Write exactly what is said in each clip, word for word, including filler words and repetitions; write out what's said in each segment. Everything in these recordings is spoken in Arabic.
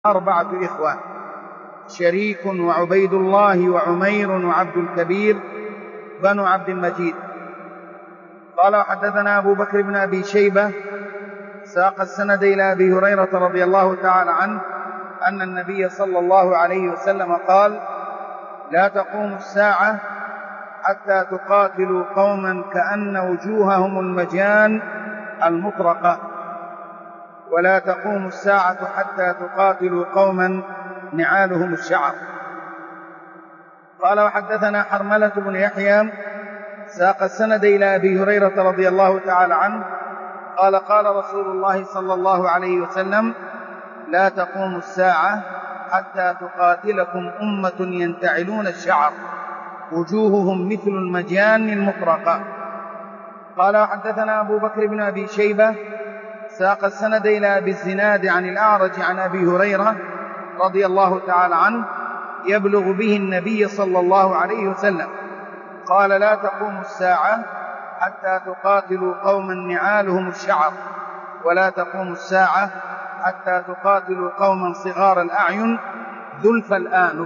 أربعة إخوة: شريك وعبيد الله وعمير وعبد الكبير بنو عبد المجيد. قال: وحدثنا أبو بكر بن أبي شيبة ساق السند إلى أبي هريرة رضي الله تعالى عنه أن النبي صلى الله عليه وسلم قال: لا تقوم الساعة حتى تقاتلوا قوما كأن وجوههم المجان المطرقة، ولا تقوم الساعة حتى تقاتلوا قوما نعالهم الشعر. قال: وحدثنا حرملة بن يحيى ساق السند إلى أبي هريرة رضي الله تعالى عنه قال: قال رسول الله صلى الله عليه وسلم: لا تقوم الساعة حتى تقاتلكم أمة ينتعلون الشعر وجوههم مثل المجان المطرقة. قال: وحدثنا أبو بكر بن أبي شيبة ساق السند إلى أبي الزناد عن الأعرج عن أبي هريرة رضي الله تعالى عنه يبلغ به النبي صلى الله عليه وسلم قال: لا تقوم الساعة حتى تقاتلوا قوما نعالهم الشعر، ولا تقوم الساعة حتى تقاتلوا قوما صغار الأعين ذلف الآنف.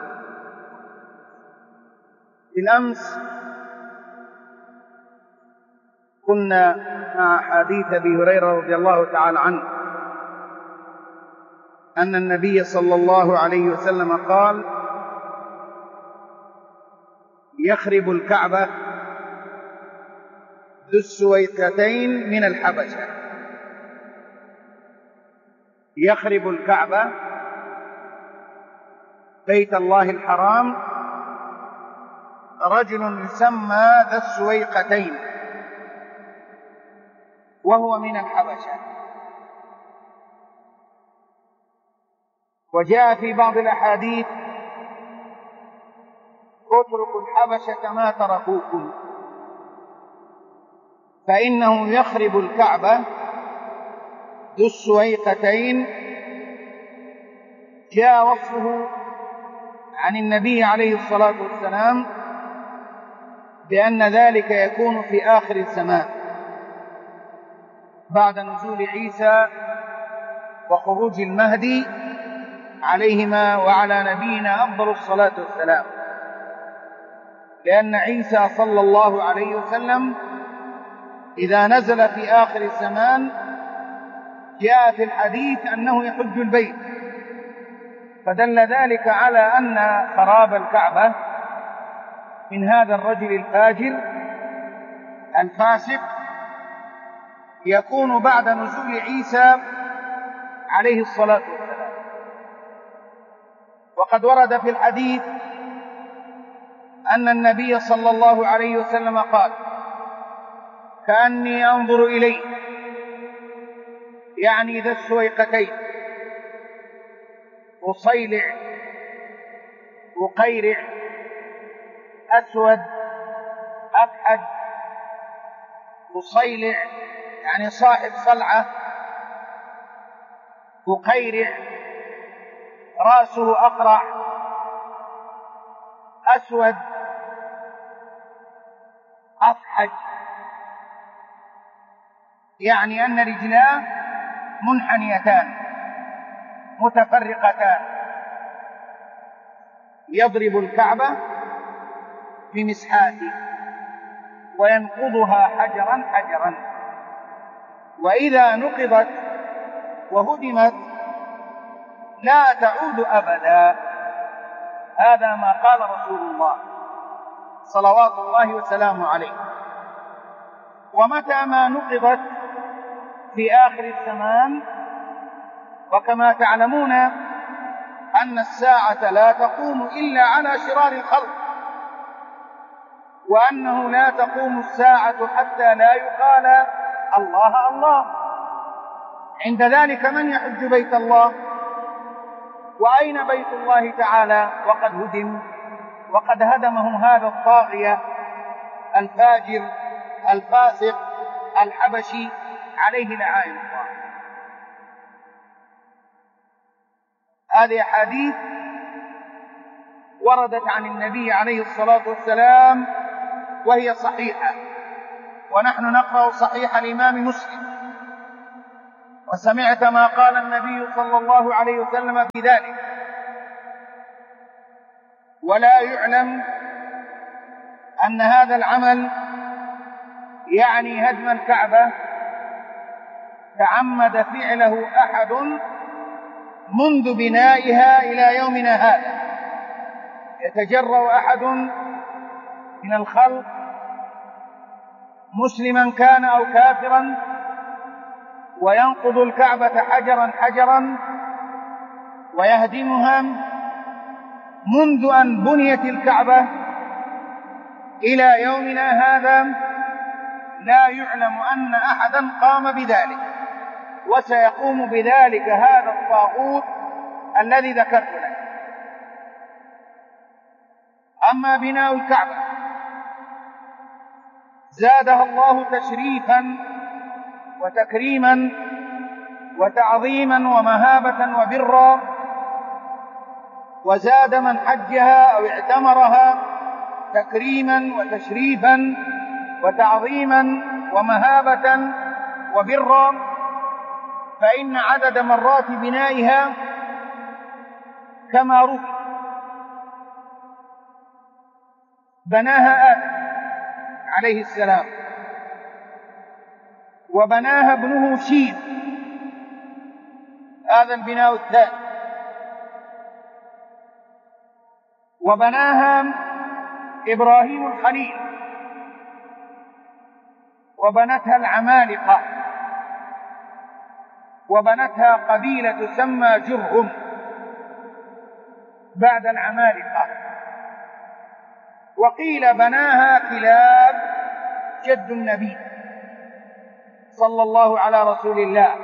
بالأمس كنا مع حديث أبي هريرة رضي الله تعالى عنه أن النبي صلى الله عليه وسلم قال: يخرب الكعبة ذو السويقتين من الحبشة. يخرب الكعبة بيت الله الحرام رجل يسمى ذا السويقتين وهو من الحبشة. وجاء في بعض الأحاديث: اتركوا الحبشة ما تركوكم فإنه يخرب الكعبة ذو السويقتين. جاء وصفه عن النبي عليه الصلاة والسلام بأن ذلك يكون في آخر الزمان بعد نزول عيسى وخروج المهدي عليهما وعلى نبينا أفضل الصلاة والسلام، لأن عيسى صلى الله عليه وسلم إذا نزل في آخر الزمان جاء في الحديث أنه يحج البيت، فدل ذلك على أن خراب الكعبة من هذا الرجل الفاجر الفاسق يكون بعد نزول عيسى عليه الصلاة والسلام. وقد ورد في الحديث أن النبي صلى الله عليه وسلم قال: كأني أنظر إليه، يعني ذا السويقتين، وصيلع وقيرع أسود أفحج، وصيلع يعني صاحب صلعة، وقيرع رأسه أقرع أسود أفحج، يعني أن رجلاه منحنيتان متفرقتان. يضرب الكعبة بمسحاته وينقضها حجرا حجرا، وإذا نقضت وهدمت لا تعود أبدا. هذا ما قال رسول الله صلوات الله وسلامه عليه. ومتى ما نقضت في آخر الزمان، وكما تعلمون أن الساعة لا تقوم إلا على شرار الخلق، وأنه لا تقوم الساعة حتى لا يقال الله الله. عند ذلك من يحج بيت الله؟ وأين بيت الله تعالى وقد هدم وقد هدمه هذا الطاغية الفاجر الفاسق الحبشي عليه لعائن الله. هذه أحاديث وردت عن النبي عليه الصلاة والسلام وهي صحيحة، ونحن نقرأ صحيح الإمام مسلم وسمعت ما قال النبي صلى الله عليه وسلم في ذلك. ولا يعلم أن هذا العمل يعني هدم الكعبة تعمد فعله أحد منذ بنائها إلى يومنا هذا. يتجرأ أحد من الخلق مسلما كان أو كافرا وينقض الكعبة حجرا حجرا ويهدمها منذ أن بنيت الكعبة إلى يومنا هذا. لا يعلم أن أحدا قام بذلك، وسيقوم بذلك هذا الطاغوت الذي ذكرت لك. أما بناء الكعبة زادها الله تشريفا وتكريما وتعظيما ومهابة وبرا، وزاد من حجها أو اعتمرها تكريما وتشريفا وتعظيما ومهابة وبرا، فإن عدد مرات بنائها كما روي بناها آدم عليه السلام، وبناها ابنه شيث، هذا البناء الثاني، وبناها إبراهيم الخليل، وبنتها العمالقة، وبنتها قبيلة تسمى جرهم بعد العمالقة. وقيل بناها كلاب جد النبي صلى الله على رسول الله،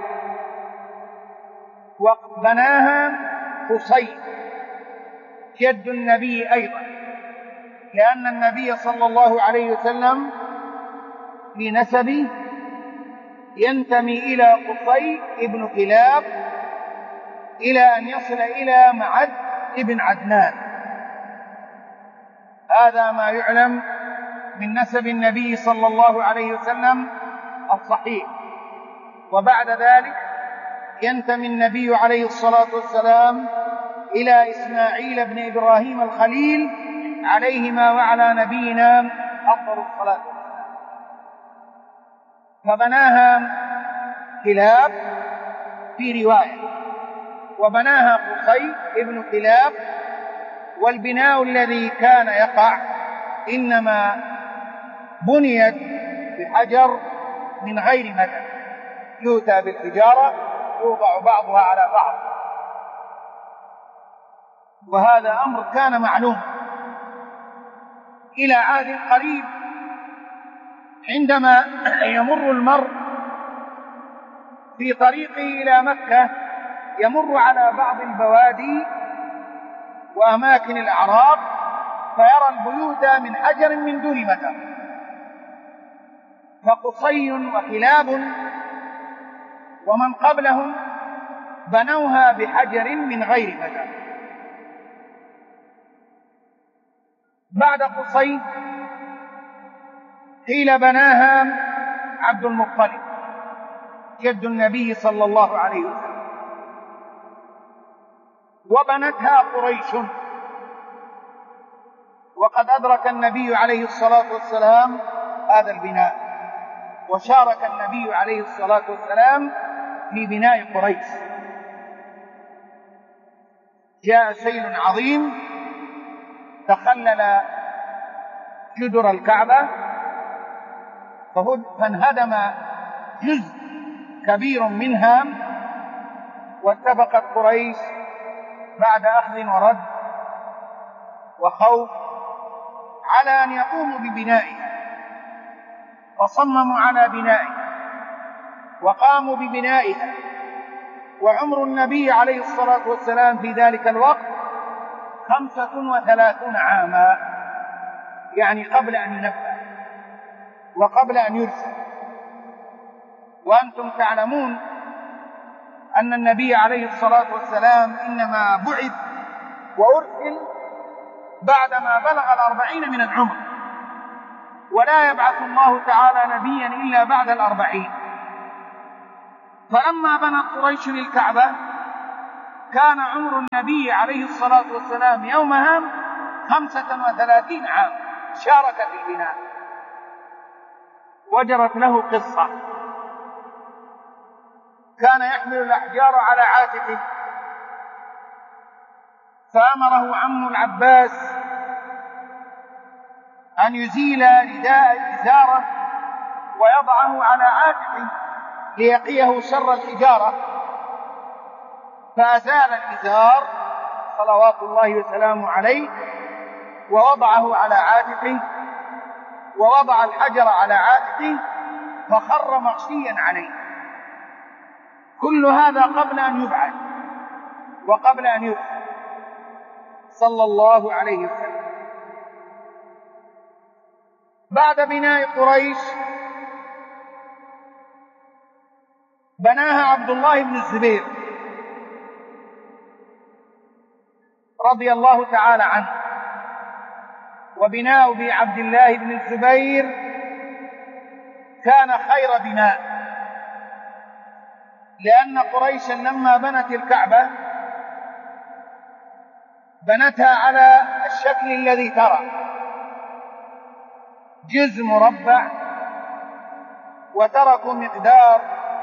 وبناها قصي جد النبي أيضا، لأن النبي صلى الله عليه وسلم في نسبه ينتمي إلى قصي ابن كلاب إلى أن يصل إلى معد ابن عدنان. هذا ما يعلم من نسب النبي صلى الله عليه وسلم الصحيح. وبعد ذلك ينتمي النبي عليه الصلاة والسلام إلى إسماعيل بن إبراهيم الخليل عليهما وعلى نبينا أفضل الصلاة والسلام. فبناها كلاب في رواية، وبناها قصي ابن كلاب. والبناء الذي كان يقع إنما بنيت بحجر من غير مدد، يؤتى بالحجارة يوضع بعضها على بعض، وهذا أمر كان معلوم إلى عهد قريب. عندما يمر المرء في طريقه إلى مكة يمر على بعض البوادي وأماكن الأعراب فيرى البيوت من حجر من دون مدد، فقصي وكلاب ومن قبلهم بنوها بحجر من غير مدد. بعد قصي قيل بناها عبد المطلب جد النبي صلى الله عليه وسلم، وبنتها قريش. وقد أدرك النبي عليه الصلاة والسلام هذا البناء، وشارك النبي عليه الصلاة والسلام في بناء قريش. جاء سيل عظيم تخلل جدر الكعبة فانهدم جزء كبير منها، واتفقت قريش بعد أخذ ورد وخوف على أن يقوموا ببنائها، فصمموا على بنائها وقاموا ببنائها. وعمر النبي عليه الصلاة والسلام في ذلك الوقت خمسة وثلاثون عاما، يعني قبل أن ينبأ وقبل أن يرسل. وأنتم تعلمون أن النبي عليه الصلاة والسلام إنما بعث وأرسل بعدما بلغ الأربعين من العمر، ولا يبعث الله تعالى نبيا إلا بعد الأربعين. فلما بنت قريش الكعبة كان عمر النبي عليه الصلاة والسلام يومها خمسة وثلاثين عام، شارك في البناء. وجرت له قصة: كان يحمل الأحجار على عاتقه، فأمره عم العباس أن يزيل رداء إزاره ويضعه على عاتقه ليقيه شر الحجارة، فأزال الإزار صلوات الله وسلامه عليه ووضعه على عاتقه، ووضع الحجر على عاتقه فخر مغشيا عليه. كل هذا قبل أن يبعث وقبل أن يرسل صلى الله عليه وسلم. بعد بناء قريش بناها عبد الله بن الزبير رضي الله تعالى عنه. وبناء بعبد الله بن الزبير كان خير بناء، لأن قريشا لما بنت الكعبة بنتها على الشكل الذي ترى: جزء مربع، وتركوا مقدار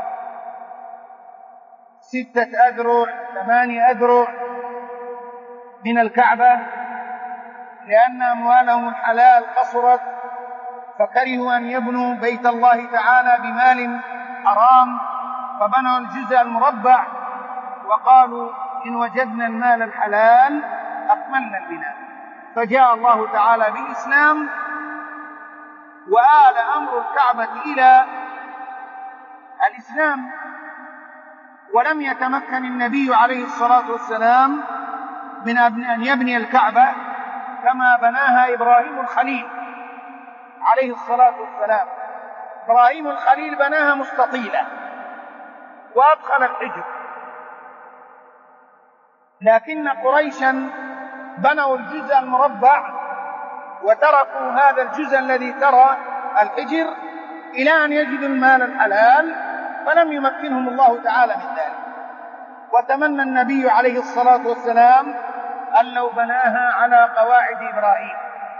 ستة أذرع ثمانية أذرع من الكعبة، لأن أموالهم الحلال قصرت، فكرهوا أن يبنوا بيت الله تعالى بمال حرام، فبنوا الجزء المربع، وقالوا إن وجدنا المال الحلال أكملنا البناء. فجاء الله تعالى بالإسلام وآل أمر الكعبة إلى الإسلام، ولم يتمكن النبي عليه الصلاة والسلام من أن يبني الكعبة كما بناها إبراهيم الخليل عليه الصلاة والسلام. إبراهيم الخليل بناها مستطيلة وأدخل الحجر، لكن قريشا بنوا الجزء المربع وتركوا هذا الجزء الذي ترى الحجر إلى أن يجدوا المال الحلال، فلم يمكنهم الله تعالى من ذلك. وتمنى النبي عليه الصلاة والسلام أن لو بناها على قواعد إبراهيم.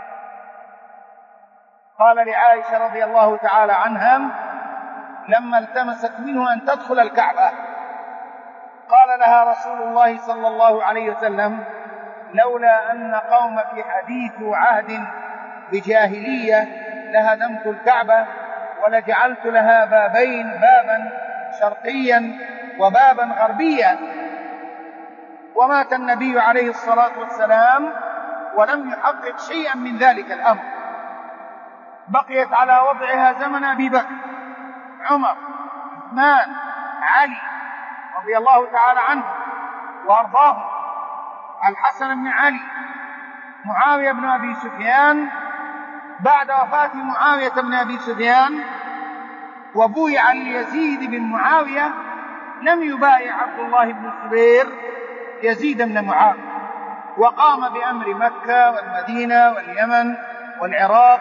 قال لعائشة رضي الله تعالى عنها لما التمست منه أن تدخل الكعبة، قال لها رسول الله صلى الله عليه وسلم: لولا أن قومك حديث عهد بجاهلية لهدمت الكعبة ولجعلت لها بابين، بابا شرقيا وبابا غربيا. ومات النبي عليه الصلاة والسلام ولم يحقق شيئا من ذلك الأمر، بقيت على وضعها زمن أبي بكر، عمر، عثمان، علي رضي الله تعالى عنه وأرضاهم، الحسن بن علي، معاوية بن أبي سفيان. بعد وفاة معاوية بن أبي سفيان وبويع ليزيد بن معاوية لم يبايع عبد الله بن الزبير يزيد بن معاوية، وقام بأمر مكة والمدينة واليمن والعراق،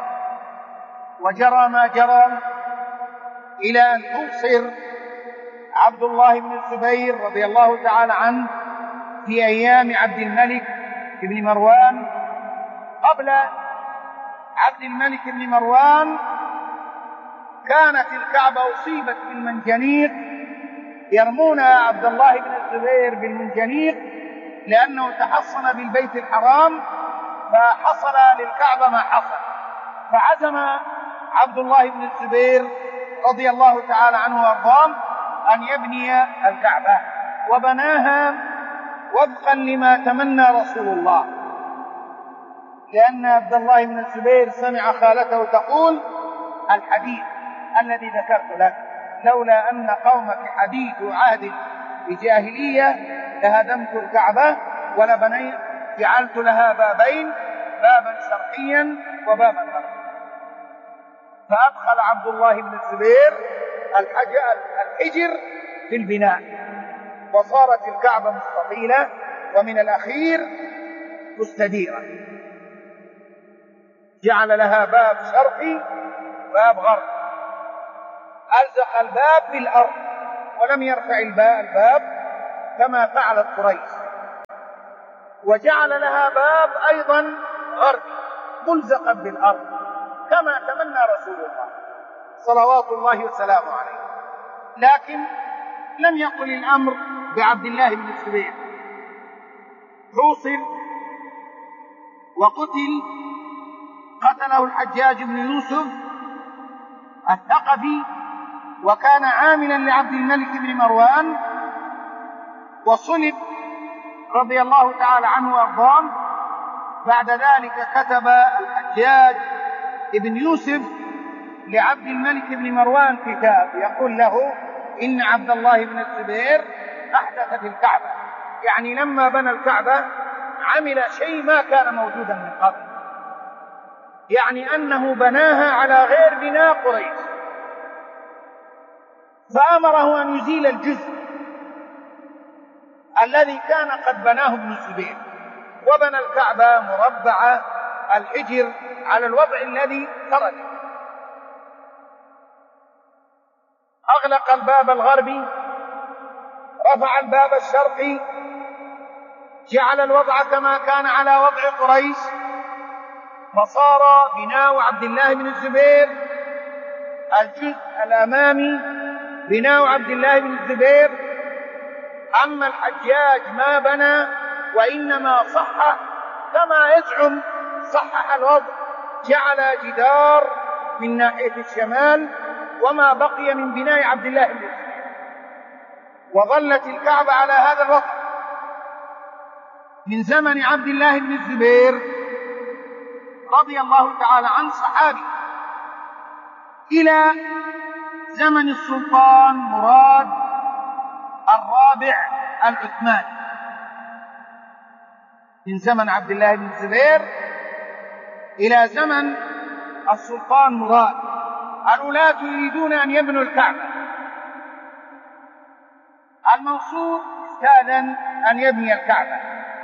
وجرى ما جرى إلى أن توصر عبد الله بن الزبير رضي الله تعالى عنه في أيام عبد الملك بن مروان. قبل عبد الملك بن مروان كانت الكعبة أصيبت بالمنجنيق، يرمون عبد الله بن الزبير بالمنجنيق لأنه تحصن بالبيت الحرام، فحصل للكعبة ما حصل. فعزم عبد الله بن الزبير رضي الله تعالى عنه وارضاه أن يبني الكعبة، وبناها وفقا لما تمنى رسول الله، لأن عبد الله بن الزبير سمع خالته تقول الحديث الذي ذكرت لك: لولا أن قومك حديث عهد بجاهلية لهدمت الكعبة ولبنيت جعلت لها بابين، بابا شرقيا وبابا غربيا. فأدخل عبد الله بن الزبير الحجر في البناء، وصارت الكعبة مستطيلة ومن الأخير مستديرة، جعل لها باب شرقي وباب غربي، ألزق الباب بالأرض ولم يرفع الباب كما فعلت قريش، وجعل لها باب أيضا غربي ملزقا بالأرض كما تمنى رسول الله صلوات الله وسلامه عليه. لكن لم يقل الأمر بعبد الله بن الزبير، حوصر وقتل، قتله الحجاج بن يوسف الثقفي، وكان عاملا لعبد الملك بن مروان، وصلب رضي الله تعالى عنه وارضاه. بعد ذلك كتب الحجاج بن يوسف لعبد الملك بن مروان كتاب يقول له إن عبد الله بن الزبير أحدث في الكعبة، يعني لما بنى الكعبة عمل شيء ما كان موجودا من قبل، يعني أنه بناها على غير بناء قريش، فأمره أن يزيل الجزء الذي كان قد بناه ابن الزبير، وبنى الكعبة مربعة الحجر على الوضع الذي خرج. أغلق الباب الغربي، رفع الباب الشرقي، جعل الوضع كما كان على وضع قريش، فصار بناء عبد الله بن الزبير الجزء الأمامي بناء عبد الله بن الزبير. أما الحجاج ما بنى وإنما صحح كما يزعم، صحح الوضع، جعل جدار من ناحية الشمال وما بقي من بناء عبد الله بن الزبير، وظلت الكعبة على هذا الوضع من زمن عبد الله بن الزبير رضي الله تعالى عنه صحابي إلى زمن السلطان مراد الرابع العثماني. من زمن عبد الله بن الزبير إلى زمن السلطان مراد، الولاة يريدون أن يبنوا الكعبة. المنصور استأذن أن يبني الكعبة،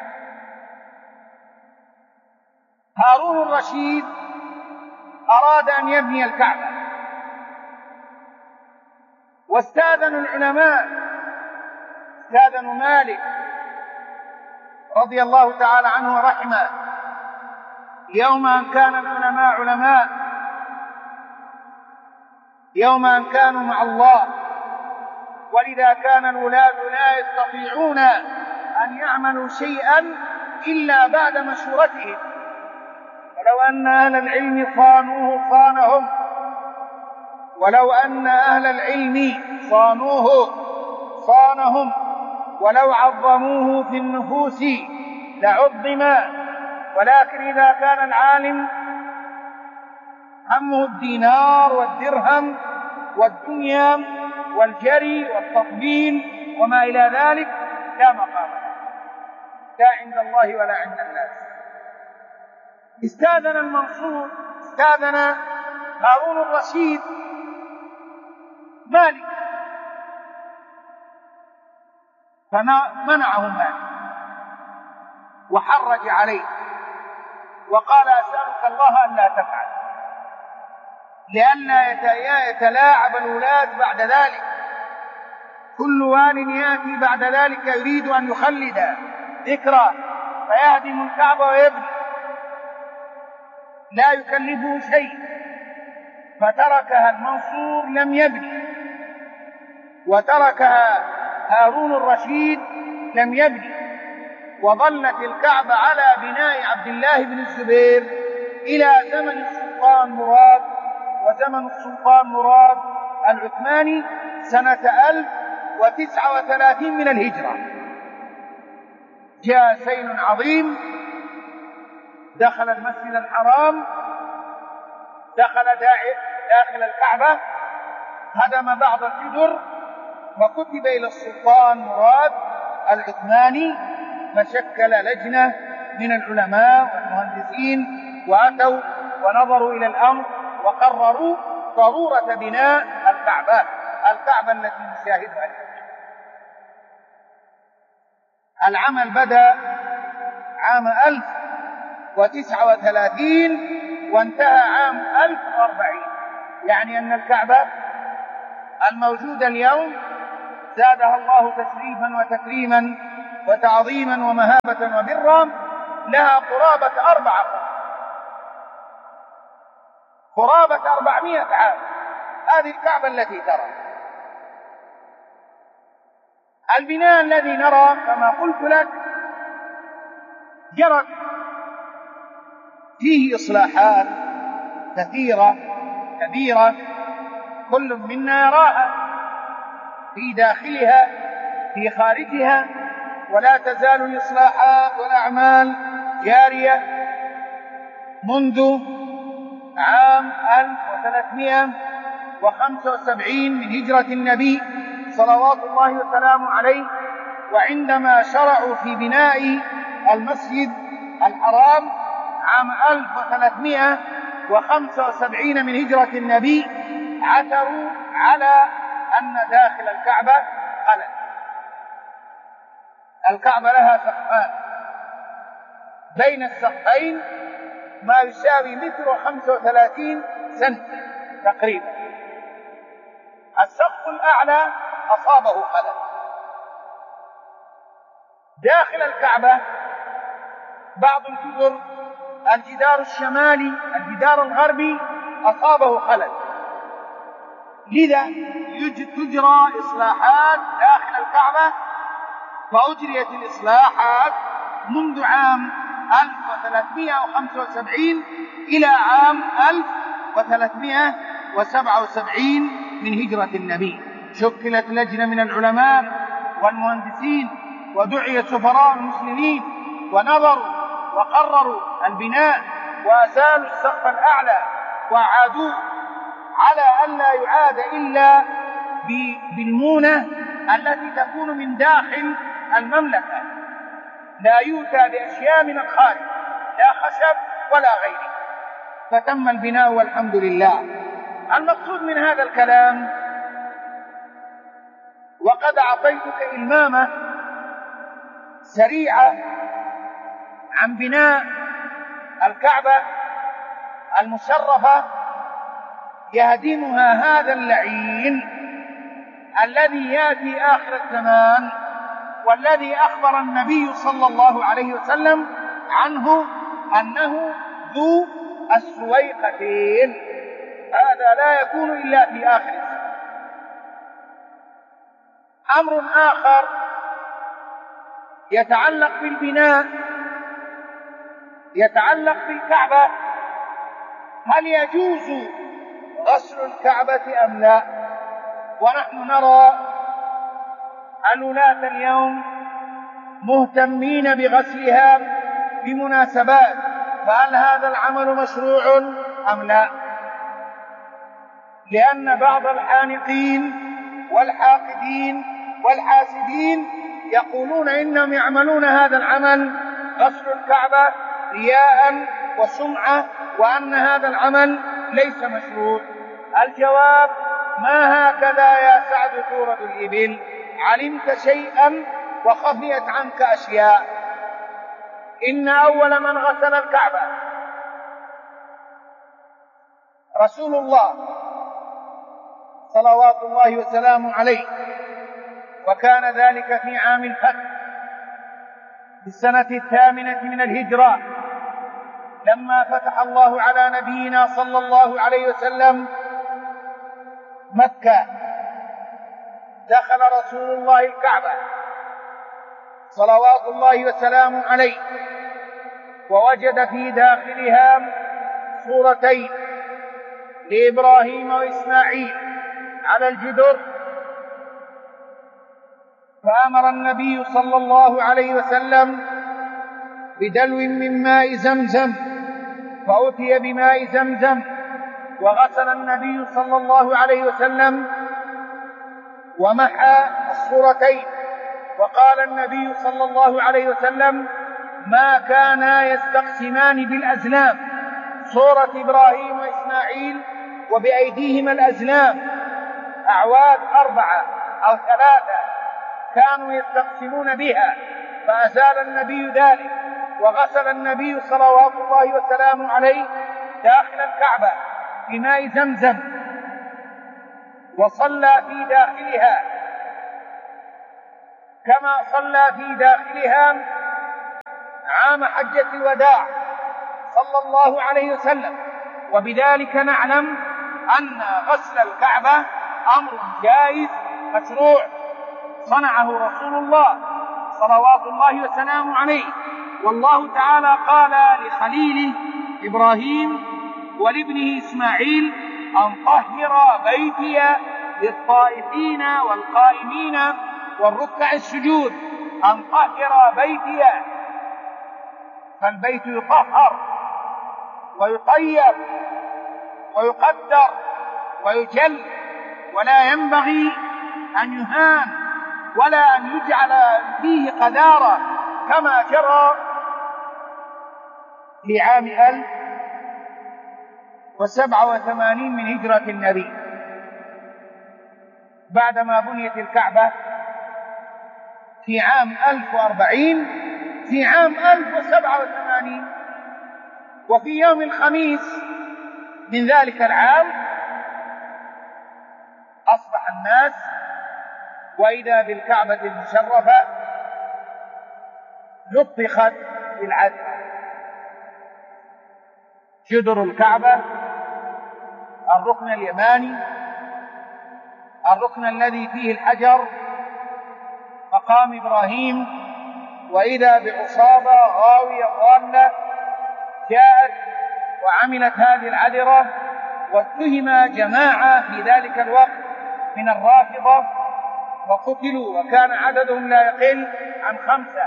هارون الرشيد أراد أن يبني الكعبة، واستأذنوا العلماء، استأذنوا مالك رضي الله تعالى عنه ورحمه يوم أن كان العلماء علماء، يوم أن كانوا مع الله، ولذا كان الولاة لا يستطيعون أن يعملوا شيئا إلا بعد مشورتهم، ولو أن أهل العلم صانوه صانهم، ولو أن أهل العلم صانوه صانهم، ولو عظموه في النفوس لعظم. ولكن إذا كان العالم همه الدينار والدرهم والدنيا والجري والتطبيل وما إلى ذلك لا مقام له، لا عند الله ولا عند الناس. استاذن المنصور، استاذن هارون الرشيد مالك، فمنعه مالك وحرج عليه وقال أسألك الله أن لا تفعل، لئلا يتلاعب الولاة بعد ذلك، كل وال يأتي بعد ذلك يريد أن يخلد ذكرى فيهدم الكعبة ويبني، لا يكلفه شيء، فتركها المنصور لم يبني، وتركها هارون الرشيد لم يبني، وظلت الكعبة على بناء عبد الله بن الزبير إلى زمن السلطان مراد، وزمن السلطان مراد العثماني سنة ألف وتسعة وثلاثين من الهجرة. جاء سيل عظيم، دخل المسجد الحرام، دخل داخل الكعبة، هدم بعض الجدر، وكتب إلى السلطان مراد العثماني، فشكل لجنة من العلماء والمهندسين وأتوا ونظروا إلى الأمر وقرروا ضرورة بناء الكعبة، الكعبة التي نشاهدها اليوم. العمل بدأ عام ألف وتسعة وثلاثين وانتهى عام ألف وأربعين، يعني أن الكعبة الموجودة اليوم زادها الله تشريفا وتكريما وتعظيما ومهابة وبرا، لها قرابة أربعة قرابة أربعمائة عام. هذه الكعبة التي ترى. البناء الذي نرى كما قلت لك جرت فيه إصلاحات كثيرة كبيرة، كل منا يراها في داخلها في خارجها، ولا تزال الإصلاحات والأعمال جارية منذ عام ألف وثلاثمائة وخمسة وسبعين من هجرة النبي صلوات الله وسلامه عليه، وعندما شرعوا في بناء المسجد الحرام عام ألف وثلاثمائة وخمسة وسبعين من هجرة النبي، عثروا على أن داخل الكعبة خلل. الكعبة لها سقفان، بين السقفين ما يساوي متر وخمسة وثلاثين سنتي تقريبا. السقف الأعلى أصابه خلل. داخل الكعبة بعض الجدر، الجدار الشمالي الجدار الغربي أصابه خلل، لذا تجرى إصلاحات داخل الكعبة، فأجريت الإصلاحات منذ عام ألف وثلاثمائة وخمسة وسبعين إلى عام ألف وثلاثمائة وسبعة وسبعين من هجرة النبي. شكلت لجنة من العلماء والمهندسين، ودعي سفراء المسلمين، ونظروا وقرروا البناء، وأزالوا السقف الأعلى وأعادوه على أن لا يعاد إلا بالمونة التي تكون من داخل المملكة، لا يؤتى بأشياء من الخارج، لا خشب ولا غيره. فتم البناء والحمد لله. المقصود من هذا الكلام، وقد أعطيتك إلمامة سريعة عن بناء الكعبة المشرفة، يهدمها هذا اللعين الذي يأتي آخر الزمان، والذي أخبر النبي صلى الله عليه وسلم عنه أنه ذو السويقتين. هذا لا يكون إلا في آخر الزمان. أمر آخر يتعلق بالبناء، يتعلق بالكعبة. هل يجوز غسل الكعبة أم لا؟ ونحن نرى الولاة اليوم مهتمين بغسلها بمناسبات، فهل هذا العمل مشروع أم لا؟ لأن بعض الحانقين والحاقدين والحاسدين يقولون إنهم يعملون هذا العمل غسل الكعبة رياء وسمعة، وأن هذا العمل ليس مشروع. الجواب: ما هكذا يا سعد تورد الإبل، علمت شيئا وخفيت عنك أشياء. إن أول من غسل الكعبة رسول الله صلوات الله وسلامه عليه، وكان ذلك في عام الفتح في السنة الثامنة من الهجرة، لما فتح الله على نبينا صلى الله عليه وسلم مكة. دخل رسول الله الكعبة صلوات الله وسلامه عليه، ووجد في داخلها صورتين لإبراهيم وإسماعيل على الجدر، فأمر النبي صلى الله عليه وسلم بدلو من ماء زمزم، فأتي بماء زمزم وغسل النبي صلى الله عليه وسلم ومحى الصورتين. وقال النبي صلى الله عليه وسلم: ما كانا يستقسمان بالأزلام، صورة إبراهيم وإسماعيل وبأيديهما الأزلام، أعواد أربعة أو ثلاثة كانوا يستقسمون بها، فأزال النبي ذلك، وغسل النبي صلوات الله وسلامه عليه داخل الكعبة بماء زمزم، وصلى في داخلها كما صلى في داخلها عام حجة الوداع صلى الله عليه وسلم. وبذلك نعلم أن غسل الكعبة أمر جائز مشروع صنعه رسول الله صلوات الله وسلامه عليه. والله تعالى قال لخليله إبراهيم ولابنه إسماعيل أن طهر بيتي للطائفين والقائمين والركع السجود، أن طهر بيتي. فالبيت يطهر ويطيب ويقدر ويجل، ولا ينبغي أن يهان ولا أن يجعل فيه قذارة كما جرى في عام ألف وسبعة وثمانين من هجرة النبي بعدما بنيت الكعبة في عام ألف وأربعين، في عام ألف وسبعة وثمانين وفي يوم الخميس من ذلك العام أصبح الناس وإذا بالكعبة المشرفة لطخت بالعدل. جدر الكعبة، الركن اليماني، الركن الذي فيه الحجر، مقام إبراهيم، وإذا بعصابة غاوية ضالة جاءت وعملت هذه العذرة، واتهم جماعة في ذلك الوقت من الرافضة وقتلوا، وكان عددهم لا يقل عن خمسة.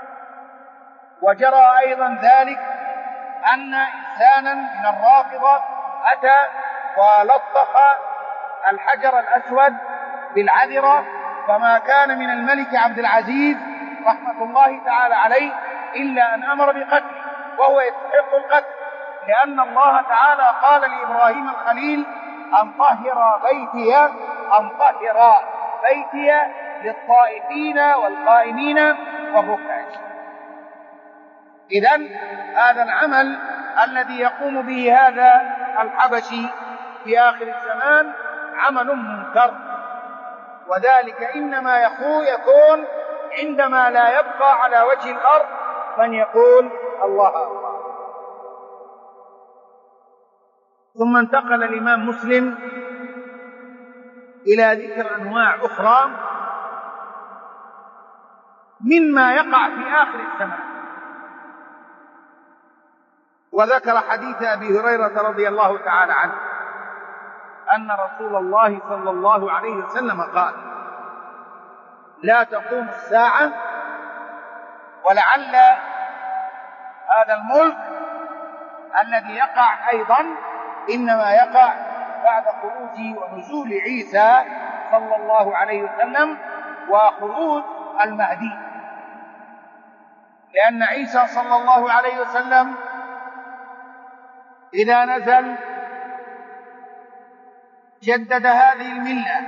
وجرى أيضا ذلك أن إنسانا من الرافضة أتى ولطخ الحجر الأسود بالعذرة، فما كان من الملك عبد العزيز رحمة الله تعالى عليه إلا أن أمر بقتله، وهو يستحق القتل، لأن الله تعالى قال لإبراهيم الخليل أن طهر بيتي أن طهر بيتي للطائفين والقائمين والركع. إذن هذا العمل الذي يقوم به هذا الحبشي في آخر الزمان عمل منكر، وذلك إنما يكون عندما لا يبقى على وجه الأرض من يقول الله أكبر. ثم انتقل الإمام مسلم إلى ذكر أنواع أخرى مما يقع في آخر الزمان، وذكر حديث أبي هريرة رضي الله تعالى عنه أن رسول الله صلى الله عليه وسلم قال: لا تقوم الساعة ولعل هذا الملك الذي يقع أيضا إنما يقع بعد خروج ونزول عيسى صلى الله عليه وسلم وخروج المهدي، لأن عيسى صلى الله عليه وسلم إذا نزل جدد هذه الملة،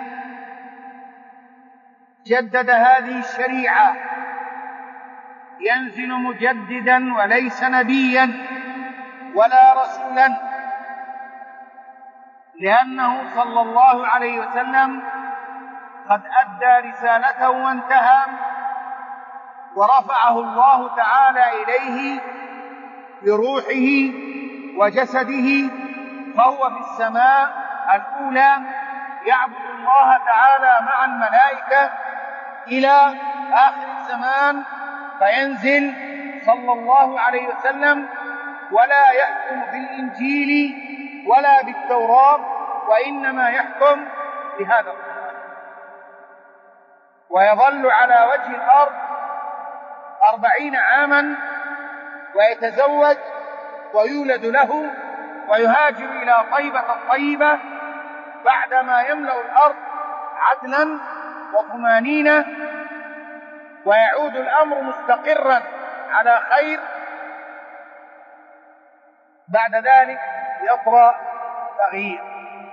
جدد هذه الشريعة، ينزل مجددا وليس نبيا ولا رسولا، لأنه صلى الله عليه وسلم قد أدى رسالته وانتهى، ورفعه الله تعالى إليه بروحه وجسده، فهو في السماء الأولى يعبد الله تعالى مع الملائكة إلى آخر الزمان، فينزل صلى الله عليه وسلم ولا يحكم بالإنجيل ولا بالتوراة، وإنما يحكم بهذا القرآن، ويظل على وجه الأرض أربعين عاما ويتزوج ويولد له ويهاجر إلى طيبة الطيبة بعدما يملأ الأرض عدلا وطمانينة، ويعود الأمر مستقرا على خير. بعد ذلك يطرأ تغيير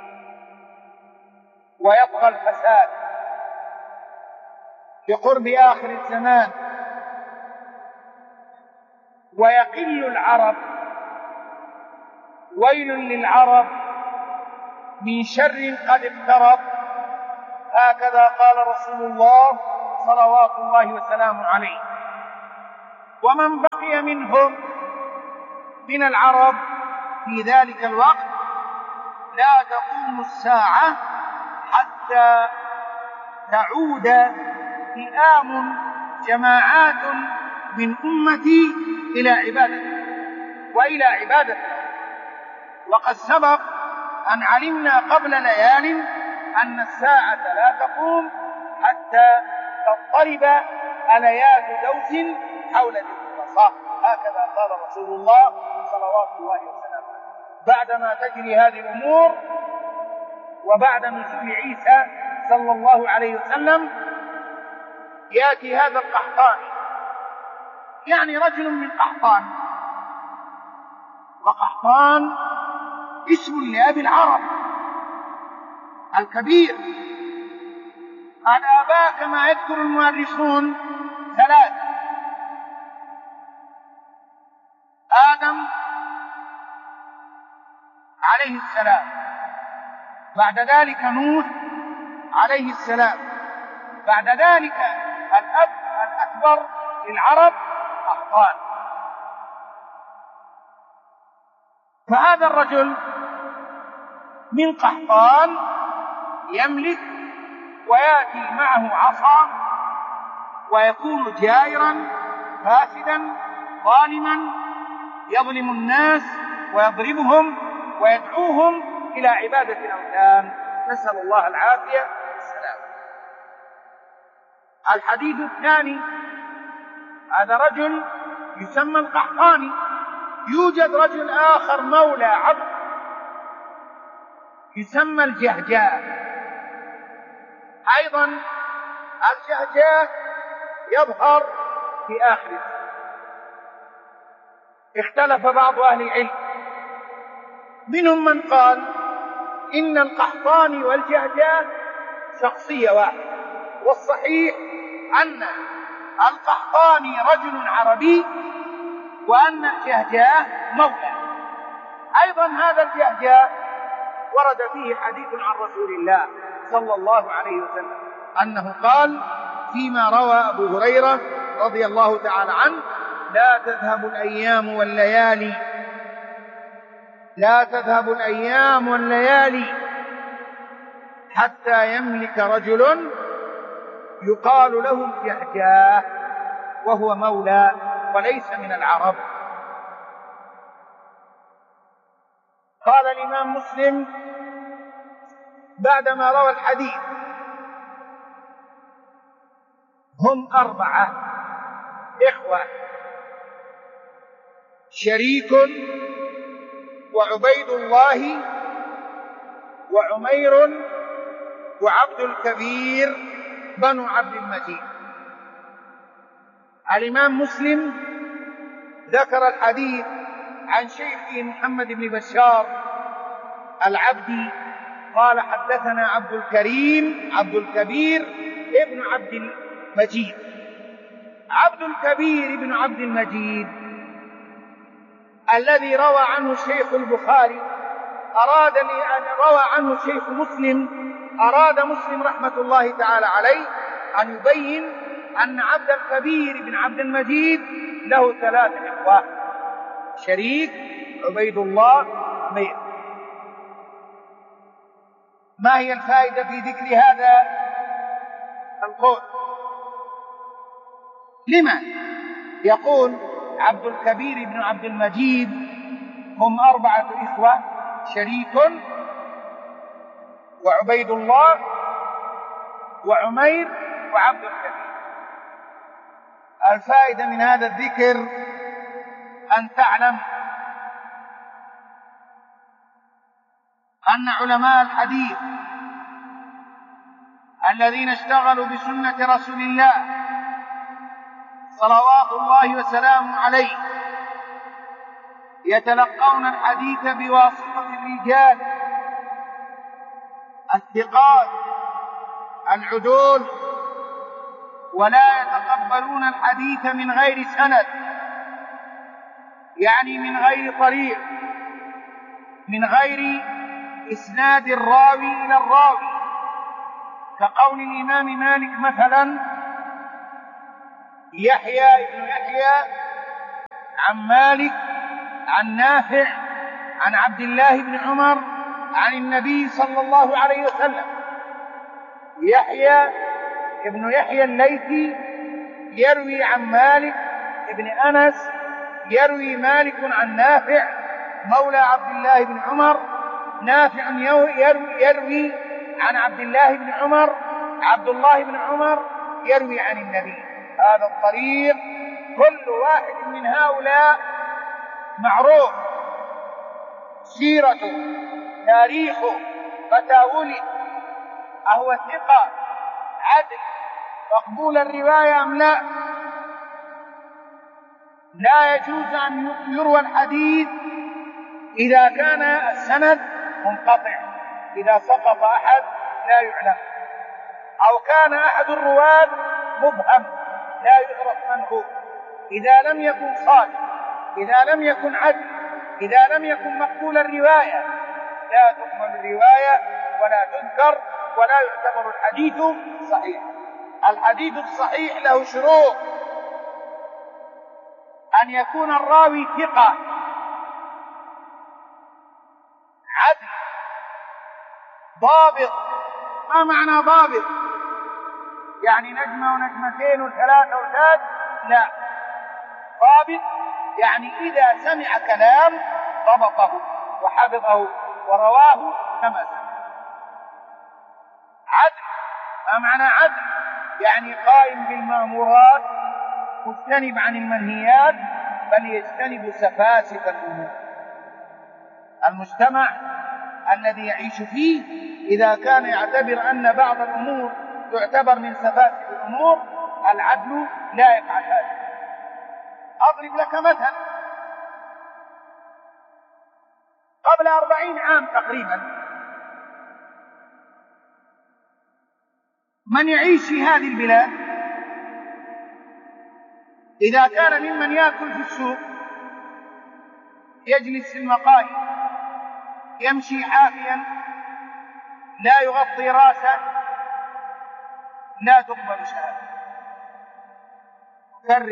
ويطغى الفساد بقرب آخر الزمان، ويقل العرب. ويل للعرب من شر قد اقترب، هكذا قال رسول الله صلوات الله وسلامه عليه. ومن بقي منهم من العرب في ذلك الوقت لا تقوم الساعة حتى تعود فئام جماعات من أمتي إلى عبادة وإلى عبادة. وقد سبق أن علمنا قبل ليال أن الساعة لا تقوم حتى تضطرب أليات دوس حول ذي القرصاء، هكذا قال رسول الله صلوات الله وسلامه عليه. بعدما تجري هذه الأمور وبعد نزول عيسى صلى الله عليه وسلم يأتي هذا القحطاني، يعني رجل من قحطان، وقحطان اسم لأبي العرب الكبير. الآباء كما يذكر المؤرخون ثلاثة: آدم عليه السلام، بعد ذلك نوح عليه السلام، بعد ذلك الأب الأكبر للعرب قحطان. فهذا الرجل من قحطان يملك ويأتي معه عصا ويكون جائرا فاسدا ظالما يظلم الناس ويضربهم ويدعوهم إلى عبادة الأوثان، نسأل الله العافية والسلام. الحديث الثاني: هذا رجل يسمى القحطاني. يوجد رجل آخر مولى عبد يسمى الجهجاه، أيضا الجهجاه يظهر في آخر الزمان. اختلف بعض أهل العلم، منهم من قال إن القحطاني والجهجاه شخصية واحدة، والصحيح أن القحطاني رجل عربي وأن الجهجاه مولى. أيضا هذا الجهجاه ورد فيه حديث عن رسول الله صلى الله عليه وسلم أنه قال فيما روى أبو هريرة رضي الله تعالى عنه: لا تذهب الأيام والليالي لا تذهب الأيام والليالي حتى يملك رجل يقال له الجهجاه وهو مولى وليس من العرب. قال الإمام مسلم بعدما روى الحديث: هم أربعة إخوة: شريك وعبيد الله وعمير وعبد الكبير بنو عبد المجيد. الإمام مسلم ذكر الحديث عن شيخه محمد بن بشار العبدي قال: حدثنا عبد الكريم عبد الكبير ابن عبد المجيد. عبد الكبير ابن عبد المجيد الذي روى عنه الشيخ البخاري أراد أن روى عنه الشيخ مسلم أراد مسلم رحمة الله تعالى عليه أن يبين أن عبد الكبير بن عبد المجيد له ثلاث إخوة: شريك، عبيد الله، عمير. ما هي الفائدة في ذكر هذا القول؟ لما يقول عبد الكبير بن عبد المجيد هم أربعة إخوة: شريك وعبيد الله وعمير وعبد الكبير. الفائدة من هذا الذكر أن تعلم أن علماء الحديث الذين اشتغلوا بسنة رسول الله صلوات الله وسلامه عليه يتلقون الحديث بواسطة الرجال الثقات العدول، ولا يتقبلون الحديث من غير سند، يعني من غير طريق، من غير إسناد الراوي إلى الراوي، كقول الإمام مالك مثلا: يحيى بن يحيى عن مالك عن نافع عن عبد الله بن عمر عن النبي صلى الله عليه وسلم. يحيى ابن يحيى الليثي يروي عن مالك ابن أنس، يروي مالك عن نافع مولى عبد الله بن عمر، نافع يروي, يروي عن عبد الله بن عمر، عبد الله بن عمر يروي عن النبي. هذا الطريق كل واحد من هؤلاء معروف سيرته، تاريخه، متى ولد، أهو ثقة عدل مقبول الرواية أم لا. لا يجوز أن يروى الحديث إذا كان السند منقطع، إذا سقط أحد لا يعلم، أو كان أحد الرواة مبهم لا يعرف من هو، إذا لم يكن صادق، إذا لم يكن عدل، إذا لم يكن مقبول الرواية لا تقبل الرواية ولا تذكر ولا يعتبر الحديث صحيح. الحديث الصحيح له شروط: أن يكون الراوي ثقة عدل ضابط. ما معنى ضابط؟ يعني نجمة ونجمتين وثلاثة وثلاث؟ لا، ضابط يعني إذا سمع كلام ضبطه وحفظه ورواه كما سمع. عدل، ما معنى عدل؟ يعني قائم بالمأمورات مجتنب عن المنهيات، بل يجتنب سفاسف الأمور. المجتمع الذي يعيش فيه إذا كان يعتبر أن بعض الأمور تعتبر من سفاسف الأمور، العدل لا يفعل هذا. أضرب لك مثلا: قبل أربعين عام تقريبا من يعيش في هذه البلاد إذا كان ممن يأكل في السوق، يجلس في المقاهي، يمشي حافيا، لا يغطي راسه، لا تقبل شهادته. كرر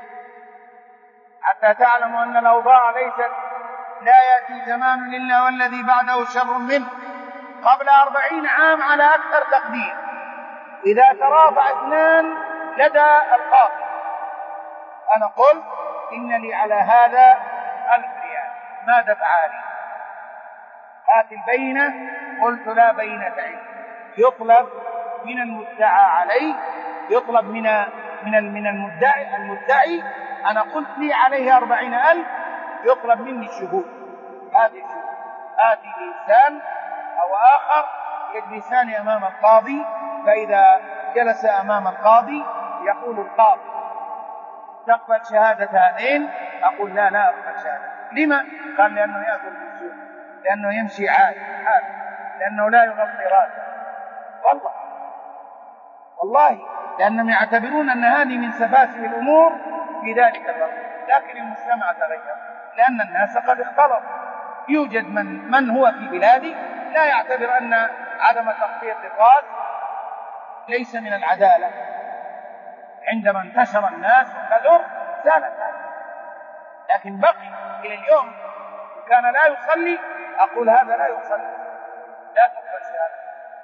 حتى تعلموا أن الأوضاع ليست لا يأتي زمان إلا والذي بعده شر منه. قبل أربعين عام على أكثر تقدير إذا ترافع اثنان لدى القاضي، أنا قلت إن لي على هذا ألف ريال، ماذا فعلي؟ هات البينة. قلت لا بينة عندي. يطلب من المدعى عليه، يطلب من من من المدعي المدعي أنا قلت لي عليه أربعين ألف، يطلب مني الشهود. هذه الشهود، آتي إنسان أو آخر يجلسان أمام القاضي، فإذا جلس أمام القاضي يقول القاضي: تقبل شهادة هذين؟ أقول لا لا أقبل شهادة. لما؟ قال لأنه يأكل في السوق، لأنه يمشي عادي حال، لأنه لا يغطي راسه. والله والله لأنهم يعتبرون أن هذه من سفاسف الأمور في ذلك الوقت. لكن المجتمع تغير، لأن الناس قد اختلط. يوجد من, من هو في بلادي لا يعتبر أن عدم تغطية الرأس ليس من العدالة. عندما انتشر الناس وكثر زالت هذه، لكن بقي إلى اليوم. كان لا يصلي، أقول هذا لا يصلي، لا تقبل شهادة.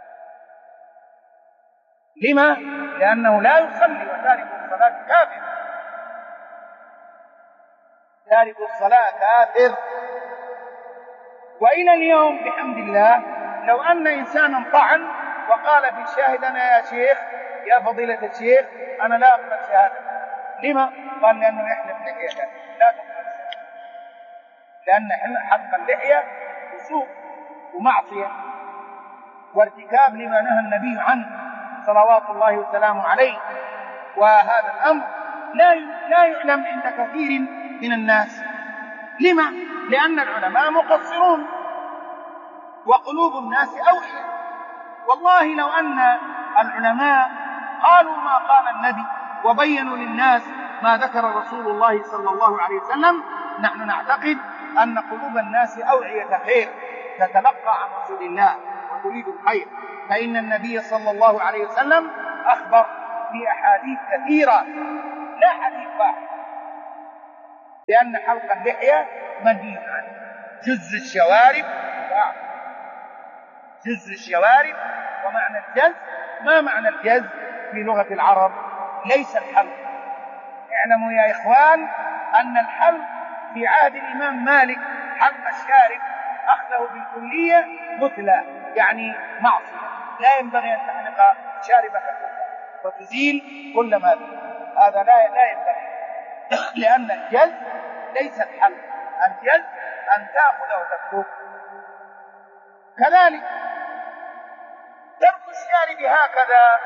لما؟ لأنه لا يصلي، وتارك الصلاة كافر. تارك الصلاة كافر. وإلى اليوم بحمد الله لو أن إنسانا طعن وقال في الشاهد: أنا يا شيخ، يا فضيلة الشيخ، أنا لا أقبل شهادة. لما؟ قال لأنه يحلف لحيته، لا تقبل شهادة، لأن حق اللحية فسوق ومعصية وارتكاب لما نهى النبي عنه صلوات الله وسلامه عليه. وهذا الأمر لا لا يعلم عند كثير من الناس. لما؟ لأن العلماء مقصرون وقلوب الناس أوعية. والله لو أن العلماء قالوا ما قال النبي وبينوا للناس ما ذكر رسول الله صلى الله عليه وسلم، نحن نعتقد أن قلوب الناس أوعية خير تتلقى عن رسول الله وتريد الخير. فإن النبي صلى الله عليه وسلم أخبر في أحاديث كثيرة لا حديث واحد، لأن حلق اللحية منهي عنه. جز الشوارب جز الشوارب ومعنى الجز، ما معنى الجز في لغة العرب؟ ليس الحلق. اعلموا يا إخوان أن الحلق في عهد الإمام مالك حلق الشارب أخذه بالكلية مثلى، يعني معصية، لا ينبغي أن تحلق شاربك كله وتزيل كل ما فيه، هذا لا لا ينبغي، لأن الجز ليس الحلق، الجز أن تأخذ وتترك. كذلك ترك الشارب هكذا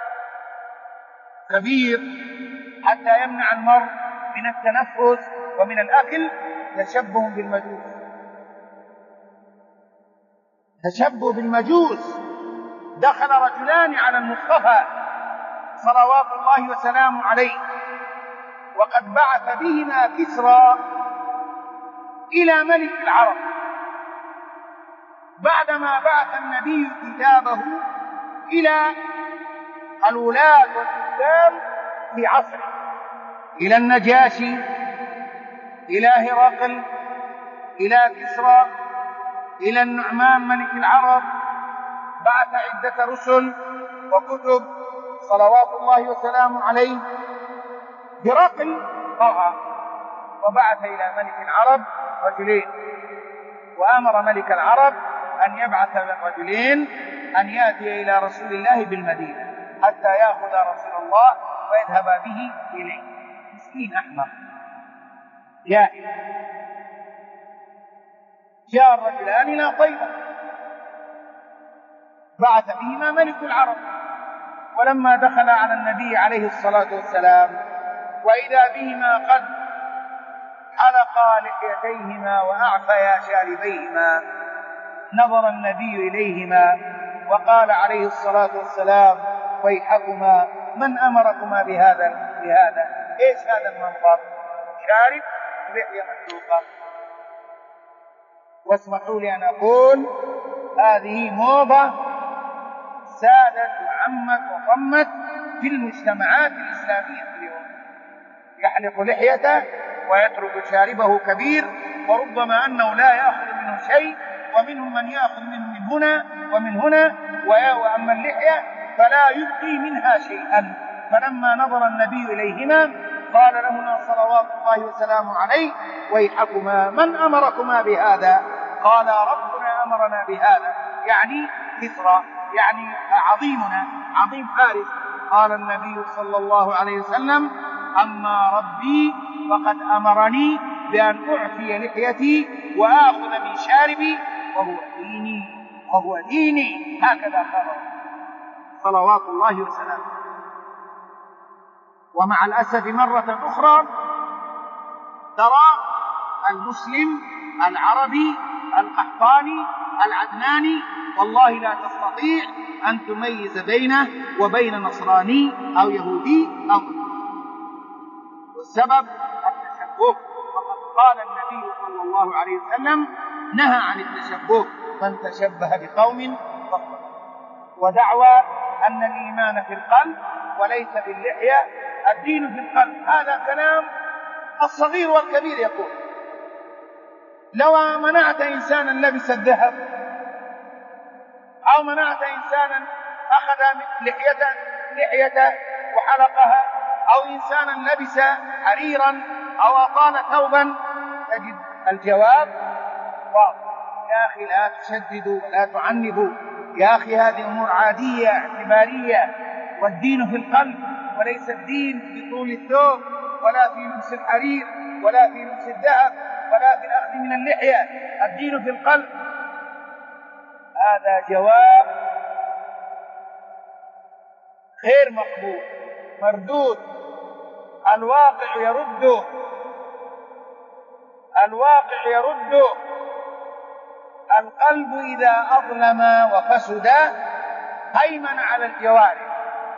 كبير حتى يمنع المرء من التنفس ومن الأكل تشبه بالمجوس، تشبه بالمجوس. دخل رجلان على المصطفى صلوات الله وسلامه عليه وقد بعث بهما كسرى إلى ملك العرب، بعدما بعث النبي كتابه إلى الولاة والحكام في عصره، إلى النجاشي، إلى هرقل، إلى كسرى، إلى النعمان ملك العرب، بعث عدة رسل وكتب صلوات الله وسلامه عليه. هرقل طغى وبعث إلى ملك العرب رجلين، وأمر ملك العرب أن يبعث الرجلين أن يأتي إلى رسول الله بالمدينة حتى يأخذ رسول الله ويذهب به إليه. مسكين أحمق جاهل. جاء الرجلان إلى طيبة بعث بهما ملك العرب، ولما دخل على النبي عليه الصلاة والسلام وإذا بهما قد حلقا لحيتيهما وأعفيا شاربيهما، نظر النبي إليهما وقال عليه الصلاة والسلام: ويحكما، من أمركما بهذا بهذا إيش هذا المنظر؟ شارب لحية محلوقة. واسمحوا لي أن أقول هذه موضة سادت وعمت وطمت في المجتمعات الإسلامية اليوم، يحلق لحيته ويترك شاربه كبير، وربما أنه لا يأخذ منه شيء، ومنهم من يأخذ منه من هنا ومن هنا، وأما اللحية فلا يبقي منها شيئا. فلما نظر النبي إليهما قال لهما صلوات الله وسلامه عليه: ويحكما، من أمركما بهذا؟ قال: ربنا أمرنا بهذا، يعني كسرى، يعني عظيمنا، عظيم فارس. قال النبي صلى الله عليه وسلم: أما ربي فقد أمرني بأن أعفي لحيتي وآخذ من شاربي وهو ديني وهو ديني، هكذا قال صلوات الله وسلامه. ومع الأسف مرة أخرى ترى المسلم العربي القحطاني العدناني والله لا تستطيع أن تميز بينه وبين نصراني أو يهودي أو مسلم، والسبب التشبه. وقد قال النبي صلى الله عليه وسلم: نهى عن التشبه، من تشبه بقوم فقد. ودعوى أن الإيمان في القلب وليس باللحية، الدين في القلب، هذا كلام الصغير والكبير يقول. لو منعت إنسانا لبس الذهب، أو منعت إنسانا أخذ لحيته لحيته وحلقها، أو إنسانا لبس حريرا أو أطال ثوبا، تجد الجواب واضح: يا أخي لا تشددوا ولا تعنبوا، يا أخي هذه أمور عادية اعتبارية، والدين في القلب، وليس الدين في طول الثوب ولا في لبس الحرير ولا في لبس الذهب ولا في الأخذ من اللحية، الدين في القلب. هذا جواب غير مقبول، مردود. الواقع يرده، الواقع يرده. القلب إذا أظلم وفسد هيمن على الجوارح.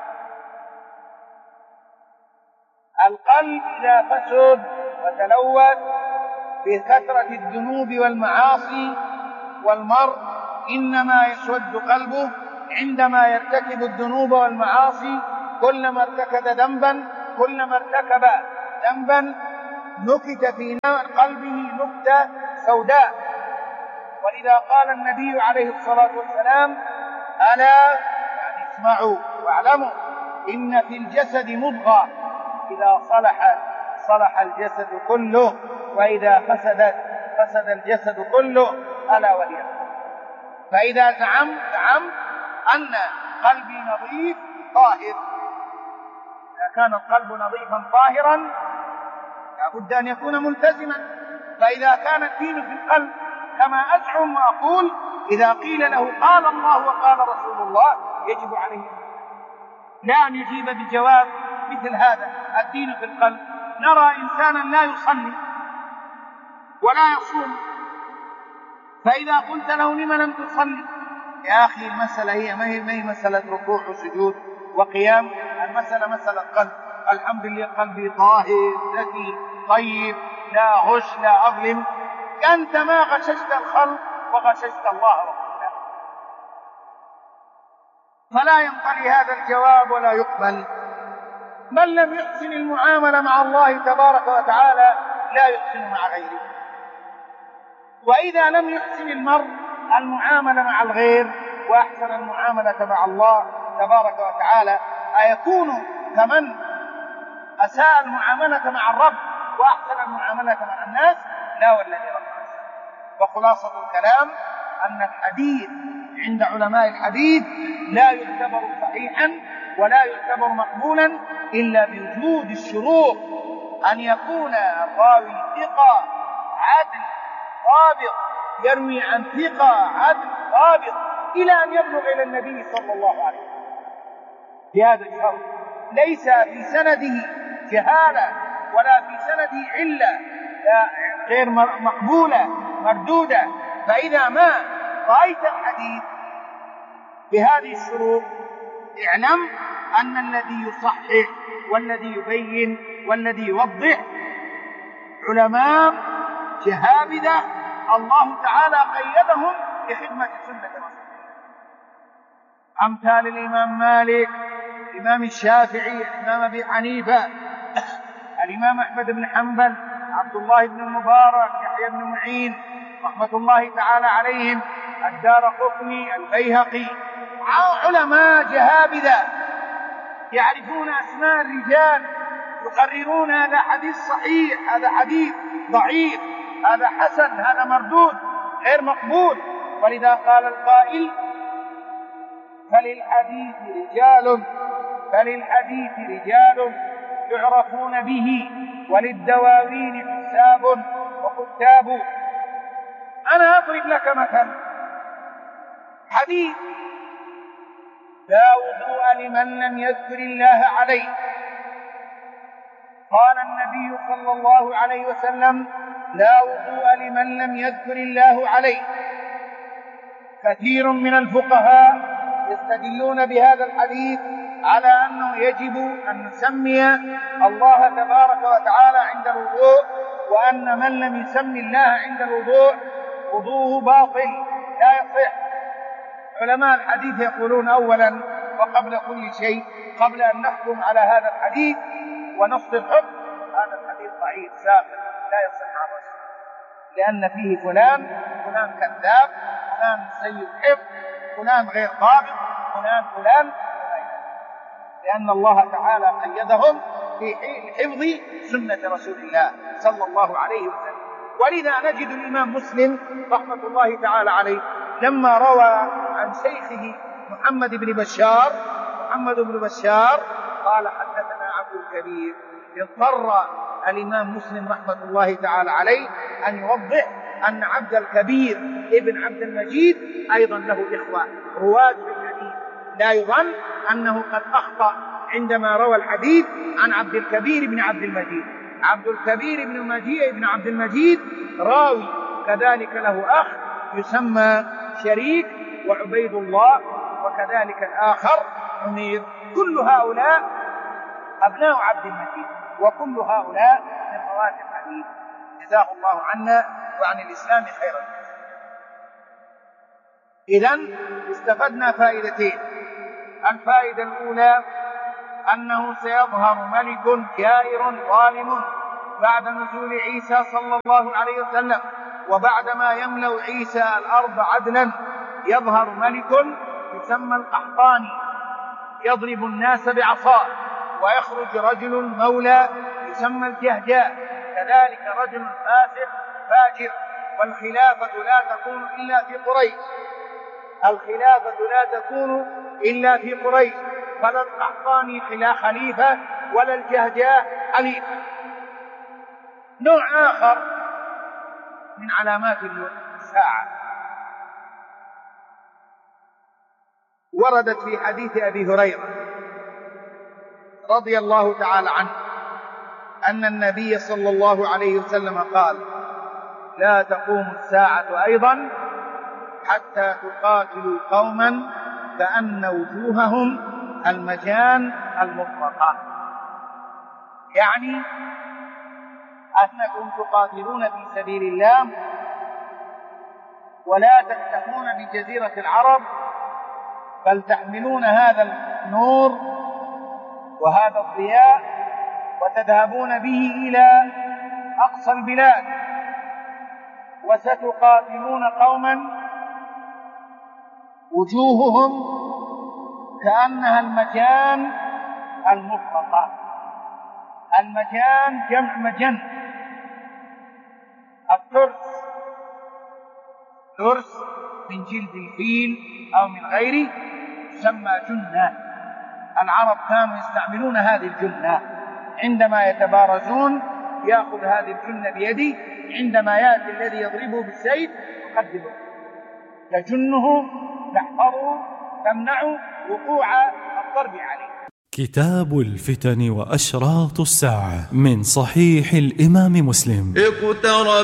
القلب إذا فسد وتلوث بكثرة الذنوب والمعاصي، والمرء إنما يسود قلبه عندما يرتكب الذنوب والمعاصي. كلما ارتكب ذنبا كلما ارتكب ذنبا نكت في قلبه نكتة سوداء. ولذا قال النبي عليه الصلاة والسلام: ألا يعني اسمعوا واعلموا إن في الجسد مضغة إذا صلح صلح الجسد كله وإذا فسدت فسد الجسد كله ألا وهي القلب. فإذا زعمت زعمت أن قلبي نظيف طاهر، إذا كان القلب نظيفا طاهرا لابد أن يكون ملتزما. فإذا كان الدين في القلب كما أزعم وأقول، إذا قيل له قال الله وقال رسول الله يجب عليه لا أن يجيب بجواب مثل هذا: الدين في القلب. نرى إنسانا لا يصلي ولا يصوم، فإذا قلت له لم لم تصلي؟ يا أخي المسألة هي ما هي, ما هي مسألة ركوع وسجود وقيام، المسألة مسألة قلب. الحمد لله قلبي طاهر ذكي طيب لا غش لا أظلم. أنت ما غششت الخلق وغششت الله ورسوله، فلا ينقلي هذا الجواب ولا يقبل. من لم يحسن المعاملة مع الله تبارك وتعالى لا يحسن مع غيره. وإذا لم يحسن المرء المعاملة مع الغير وأحسن المعاملة مع الله تبارك وتعالى، أيكون كمن أساء المعاملة مع الرب وأحسن المعاملة مع الناس؟ لا والذي رب العالمين. وخلاصة الكلام أن الحديث عند علماء الحديث لا يعتبر صحيحا ولا يعتبر مقبولا إلا بوجود الشروط: أن يكون الراوي ثقة عدل ضابط، يروي عن ثقة عدل ضابط إلى أن يبلغ إلى النبي صلى الله عليه وسلم بهذا الشرط. ليس في سنده جهالة ولا في سنده علة غير مقبولة مردودة. فإذا ما رأيت الحديث بهذه الشروط اعلم أن الذي يصحح والذي يبين والذي يوضح علماء جهابذة الله تعالى قيدهم لخدمة سنة رسول الله، أمثال الإمام مالك، الإمام الشافعي، الإمام أبي حنيفة، الإمام أحمد بن حنبل، عبد الله بن المبارك، يحيى بن معين رحمة الله تعالى عليهم، الدارقطني، البيهقي، علماء جهابذة يعرفون أسماء الرجال، يقررون هذا حديث صحيح، هذا حديث ضعيف، هذا حسن، هذا مردود غير مقبول. ولذا قال القائل: فللحديث رجال فللحديث رجال يعرفون به وللدواوين حساب وكتاب. أنا أضرب لك مثلا حديث: لا وضوء لمن لم يذكر الله عليه. قال النبي صلى الله عليه وسلم: لا وضوء لمن لم يذكر الله عليه. كثير من الفقهاء يستدلون بهذا الحديث على أنه يجب أن نسمي الله تبارك وتعالى عند الوضوء، وأن من لم يسمي الله عند الوضوء وضوءه باطل لا يصح. علماء الحديث يقولون أولا وقبل كل شيء، قبل أن نحكم على هذا الحديث ونص الحكم: هذا الحديث ضعيف ساقط لا يصح عن رسول، لأن فيه فلان فلان كذاب، فلان سيء الحفظ، فلان غير ضابط، فلان فلان لأن الله تعالى قيدهم في حفظ سنة رسول الله صلى الله عليه وسلم. ولذا نجد الإمام مسلم رحمة الله تعالى عليه لما روى عن شيخه محمد بن بشار محمد بن بشار قال: حدثنا عبد الكبير. اضطر الإمام مسلم رحمة الله تعالى عليه أن يوضح أن عبد الكبير ابن عبد المجيد أيضا له إخوة رواة في الحديث، لا يظن أنه قد أخطأ عندما روى الحديث عن عبد الكبير بن عبد المجيد. عبد الكبير بن مجيء بن عبد المجيد راوي كذلك له أخ يسمى شريك وعبيد الله، وكذلك الآخر عمير. كل هؤلاء أبناء عبد المجيد، وكل هؤلاء من رواة الحديث. جزاه الله عنا وعن الإسلام خيرا. إذن استفدنا فائدتين: الفائدة الأولى أنه سيظهر ملك جائر ظالم بعد نزول عيسى صلى الله عليه وسلم، وبعدما يملأ عيسى الأرض عدلا يظهر ملك يسمى القحطاني يضرب الناس بعصاه، ويخرج رجل مولى يسمى الجهجاء كذلك رجل فاسق فاجر. والخلافة لا تكون إلا في قريش، الخلافة لا تكون إلا في قريش، فلا القحطاني خليفة ولا الجهجاء خليفة. نوع آخر من علامات الساعة وردت في حديث أبي هريرة رضي الله تعالى عنه أن النبي صلى الله عليه وسلم قال: لا تقوم الساعة أيضا حتى تقاتلوا قوما كأن وجوههم المجان المطلقة، يعني أنكم تقاتلون في سبيل الله ولا تكتفون بجزيرة العرب، بل تحملون هذا النور وهذا الضياء وتذهبون به إلى أقصى البلاد، وستقاتلون قوما وجوههم كأنها المجان المطلقة. المجان جمع مجن، الترس ترس من جلد الفيل أو من غيره يسمى جنة. العرب كانوا يستعملون هذه الجنة عندما يتبارزون، يأخذ هذه الجنة بيده، عندما يأتي الذي يضربه بالسيف يقدمه تجنه تحفظه تمنع وقوع الضرب عليه. كتاب الفتن وأشراط الساعة من صحيح الإمام مسلم. اقترب